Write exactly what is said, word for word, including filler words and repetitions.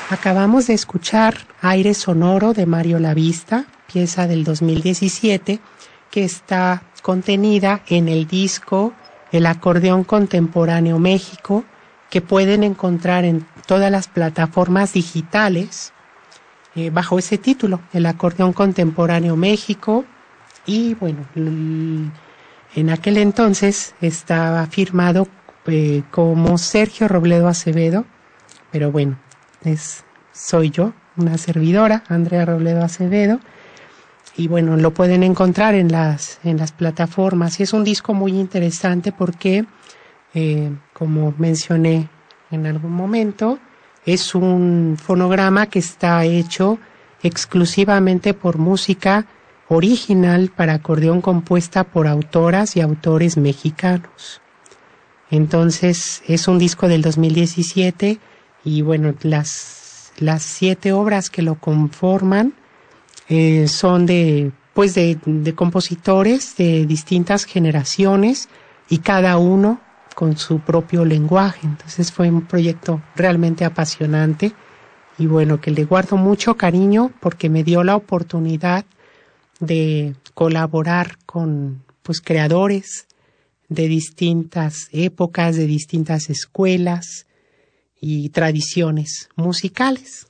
Acabamos de escuchar Aire Sonoro de Mario Lavista, pieza del dos mil diecisiete, que está contenida en el disco El Acordeón Contemporáneo México, que pueden encontrar en todas las plataformas digitales eh, bajo ese título, El Acordeón Contemporáneo México. Y bueno, en aquel entonces estaba firmado eh, como Sergio Robledo Acevedo, pero bueno, es, soy yo, una servidora, Andrea Robledo Acevedo, y bueno, lo pueden encontrar en las, en las plataformas. Y es un disco muy interesante porque, eh, como mencioné en algún momento, es un fonograma que está hecho exclusivamente por música original para acordeón compuesta por autoras y autores mexicanos. Entonces, es un disco del dos mil diecisiete y bueno, las, las siete obras que lo conforman eh, son de, pues de, de compositores de distintas generaciones y cada uno con su propio lenguaje. Entonces fue un proyecto realmente apasionante y bueno, que le guardo mucho cariño porque me dio la oportunidad de colaborar con pues creadores de distintas épocas, de distintas escuelas y tradiciones musicales.